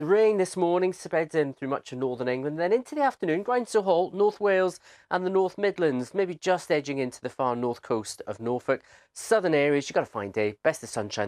The rain this morning spreads in through much of northern England, then into the afternoon grinds to a halt North Wales and the North Midlands, maybe just edging into the far north coast of Norfolk. Southern areas, you've got a fine day, best of sunshine.